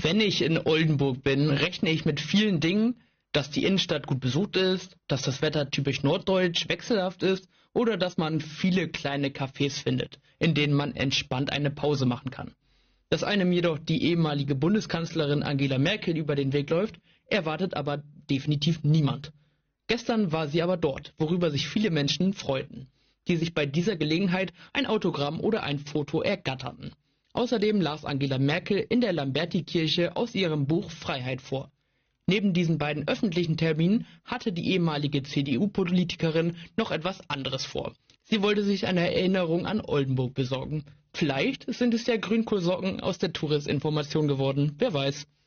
Wenn ich in Oldenburg bin, rechne ich mit vielen Dingen, dass die Innenstadt gut besucht ist, dass das Wetter typisch norddeutsch wechselhaft ist oder dass man viele kleine Cafés findet, in denen man entspannt eine Pause machen kann. Dass einem jedoch die ehemalige Bundeskanzlerin Angela Merkel über den Weg läuft, erwartet aber definitiv niemand. Gestern war sie aber dort, worüber sich viele Menschen freuten, die sich bei dieser Gelegenheit ein Autogramm oder ein Foto ergatterten. Außerdem las Angela Merkel in der Lamberti-Kirche aus ihrem Buch Freiheit vor. Neben diesen beiden öffentlichen Terminen hatte die ehemalige CDU-Politikerin noch etwas anderes vor. Sie wollte sich eine Erinnerung an Oldenburg besorgen. Vielleicht sind es ja Grünkohlsocken aus der Tourist-Information geworden, wer weiß.